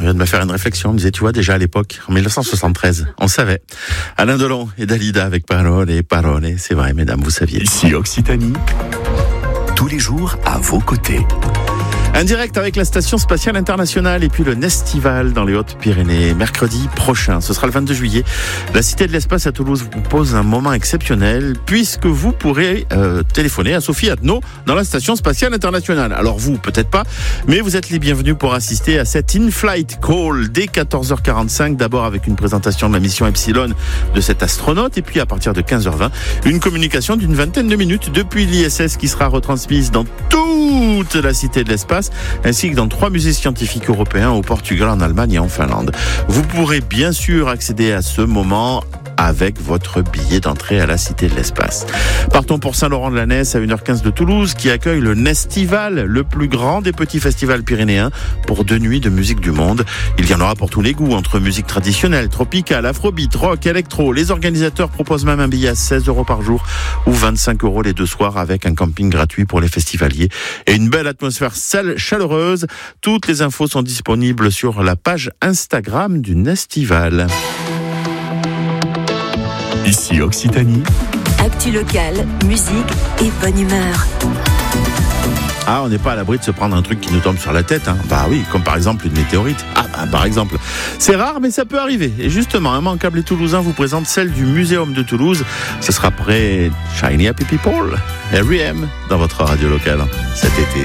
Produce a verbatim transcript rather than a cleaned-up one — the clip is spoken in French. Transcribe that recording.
vient de me faire une réflexion. On me disait, tu vois, déjà à l'époque, en dix-neuf cent soixante-treize, on savait. Alain Delon et Dalida avec Parole et Parole. C'est vrai, mesdames, vous saviez. Ici Occitanie, tous les jours à vos côtés. Un direct avec la Station Spatiale Internationale et puis le Nestival dans les Hautes-Pyrénées, mercredi prochain. Ce sera le vingt-deux juillet. La Cité de l'Espace à Toulouse vous propose un moment exceptionnel puisque vous pourrez euh, téléphoner à Sophie Attenot dans la Station Spatiale Internationale. Alors vous, peut-être pas, mais vous êtes les bienvenus pour assister à cette In-Flight Call dès quatorze heures quarante-cinq. D'abord avec une présentation de la mission Epsilon de cet astronaute et puis à partir de quinze heures vingt, une communication d'une vingtaine de minutes depuis l'I S S qui sera retransmise dans toute la Cité de l'Espace ainsi que dans trois musées scientifiques européens au Portugal, en Allemagne et en Finlande. Vous pourrez bien sûr accéder à ce moment avec votre billet d'entrée à la Cité de l'Espace. Partons pour Saint-Laurent-de-la-Nesse à une heure quinze de Toulouse qui accueille le Nestival, le plus grand des petits festivals pyrénéens pour deux nuits de musique du monde. Il y en aura pour tous les goûts, entre musique traditionnelle, tropicale, afrobeat, rock, électro. Les organisateurs proposent même un billet à seize euros par jour ou vingt-cinq euros les deux soirs avec un camping gratuit pour les festivaliers et une belle atmosphère chaleureuse. Toutes les infos sont disponibles sur la page Instagram du Nestival. Ici Occitanie. Actu locale, musique et bonne humeur. Ah, on n'est pas à l'abri de se prendre un truc qui nous tombe sur la tête, hein. Bah oui, comme par exemple une météorite. Ah, bah, par exemple. C'est rare, mais ça peut arriver. Et justement, un Immanquable et Toulousain vous présente celle du Muséum de Toulouse. Ce sera près Shiny Happy People, R E M, dans votre radio locale cet été.